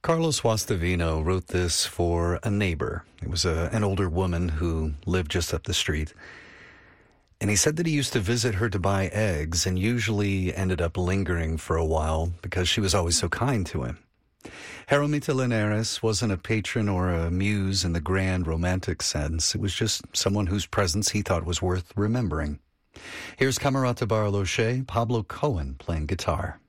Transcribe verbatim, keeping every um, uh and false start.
Carlos Guastavino wrote this for a neighbor. It was a, an older woman who lived just up the street. And he said that he used to visit her to buy eggs and usually ended up lingering for a while because she was always so kind to him. Jaramillo Linares wasn't a patron or a muse in the grand romantic sense. It was just someone whose presence he thought was worth remembering. Here's Camerata Barloche, Pablo Cohen playing guitar.